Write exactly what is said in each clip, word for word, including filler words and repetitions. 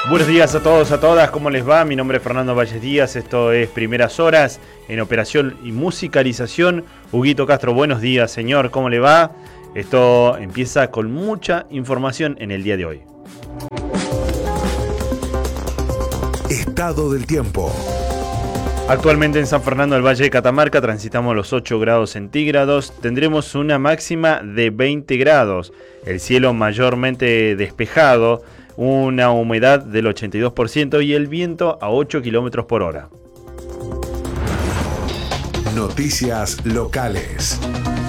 Buenos días a todos, a todas, ¿cómo les va? Mi nombre es Fernando Valles Díaz, esto es Primeras Horas en operación y musicalización. Huguito Castro, buenos días, señor, ¿cómo le va? Esto empieza con mucha información en el día de hoy. Estado del tiempo. Actualmente en San Fernando del Valle de Catamarca transitamos los ocho grados centígrados, tendremos una máxima de veinte grados, el cielo mayormente despejado, una humedad del ochenta y dos por ciento y el viento a ocho kilómetros por hora. Noticias locales.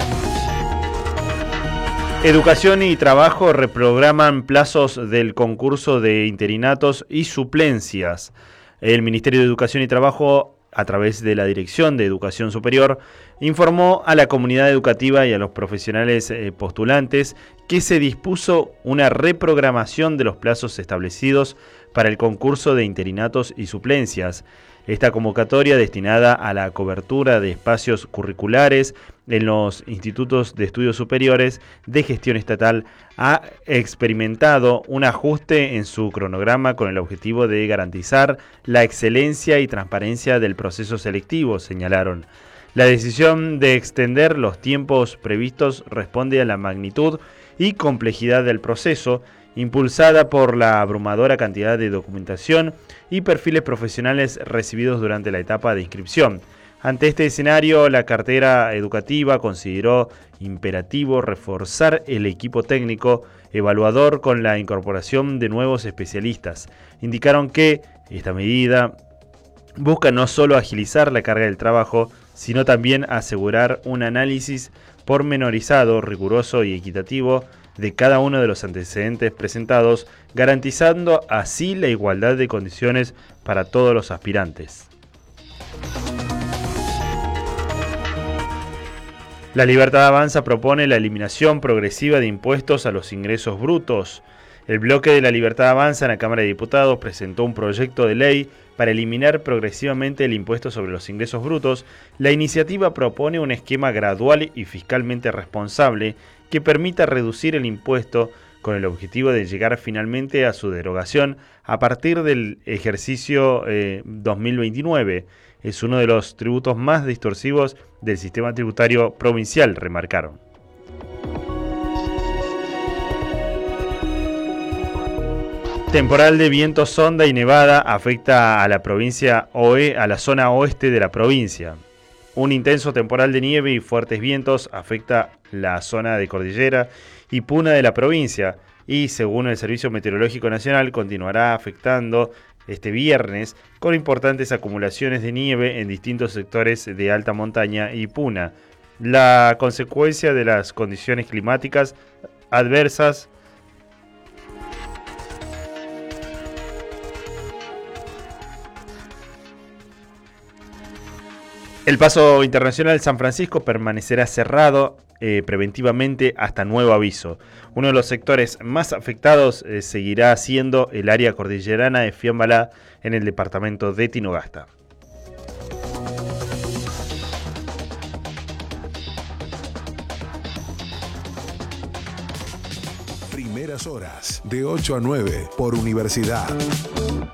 Educación y Trabajo reprograman plazos del concurso de interinatos y suplencias. El Ministerio de Educación y Trabajo, a través de la Dirección de Educación Superior, informó a la comunidad educativa y a los profesionales eh, postulantes que se dispuso una reprogramación de los plazos establecidos para el concurso de interinatos y suplencias. Esta convocatoria, destinada a la cobertura de espacios curriculares en los institutos de estudios superiores de gestión estatal, ha experimentado un ajuste en su cronograma con el objetivo de garantizar la excelencia y transparencia del proceso selectivo, señalaron. La decisión de extender los tiempos previstos responde a la magnitud y complejidad del proceso, impulsada por la abrumadora cantidad de documentación y perfiles profesionales recibidos durante la etapa de inscripción. Ante este escenario, la cartera educativa consideró imperativo reforzar el equipo técnico evaluador con la incorporación de nuevos especialistas. Indicaron que esta medida busca no solo agilizar la carga del trabajo, sino también asegurar un análisis pormenorizado, riguroso y equitativo de cada uno de los antecedentes presentados, garantizando así la igualdad de condiciones para todos los aspirantes. La Libertad Avanza propone la eliminación progresiva de impuestos a los ingresos brutos. El bloque de la Libertad Avanza en la Cámara de Diputados presentó un proyecto de ley para eliminar progresivamente el impuesto sobre los ingresos brutos. La iniciativa propone un esquema gradual y fiscalmente responsable que permita reducir el impuesto con el objetivo de llegar finalmente a su derogación a partir del ejercicio eh, dos mil veintinueve. Es uno de los tributos más distorsivos del sistema tributario provincial, remarcaron. Temporal de viento sonda y nevada afecta a la provincia OE, a la zona oeste de la provincia. Un intenso temporal de nieve y fuertes vientos afecta la zona de cordillera y puna de la provincia y, según el Servicio Meteorológico Nacional, continuará afectando este viernes con importantes acumulaciones de nieve en distintos sectores de alta montaña y puna. La consecuencia de las condiciones climáticas adversas El paso internacional San Francisco permanecerá cerrado eh, preventivamente hasta nuevo aviso. Uno de los sectores más afectados eh, seguirá siendo el área cordillerana de Fiambalá en el departamento de Tinogasta. Primeras Horas, de ocho a nueve, por Universidad.